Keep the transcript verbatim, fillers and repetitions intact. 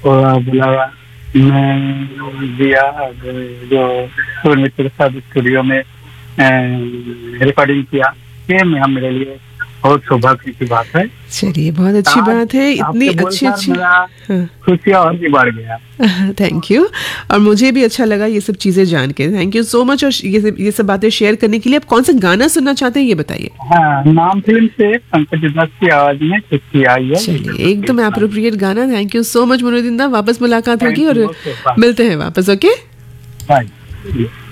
और बुलाया, मैं दिया जो सूर्य मित्र के साथ स्टूडियो में रिकॉर्डिंग किया। ये मैं मेरे लिए बहुत सौभाग्य की बात है। चलिए, बहुत अच्छी बात है। इतनी अच्छी अच्छी खुशियाँ और भी बढ़ गया। Thank you. और मुझे भी अच्छा लगा ये सब चीजें जान के। Thank you so much. और ये सब ये सब बातें शेयर करने के लिए। आप कौन सा गाना सुनना चाहते हैं ये बताइए। हाँ, नाम फिल्म से पंकज उधास की आवाज में चिट्ठी आई है। चलिए, एकदम एप्रोप्रिएट गाना। Thank you so much Manoj इंदा। वापस मुलाकात होगी और मिलते हैं वापस। Okay, bye.